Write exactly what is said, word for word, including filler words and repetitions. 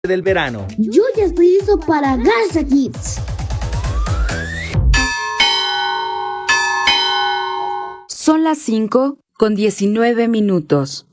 del verano. Yo ya estoy listo para Garza Kids. Son las cinco con diecinueve minutos.